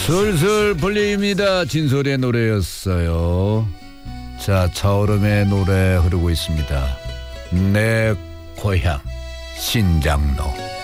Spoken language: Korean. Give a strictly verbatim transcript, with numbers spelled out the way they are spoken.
슬슬 불립니다. 진솔의 노래였어요. 자, 차오름의 노래 흐르고 있습니다. 내 고향 신장로.